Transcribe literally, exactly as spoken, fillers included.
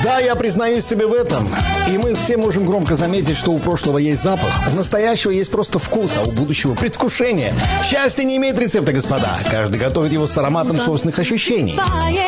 Да, я признаюсь себе в этом. И мы все можем громко заметить, что у прошлого есть запах, у настоящего есть просто вкус, а у будущего предвкушение. Счастье не имеет рецепта, господа. Каждый готовит его с ароматом собственных ощущений.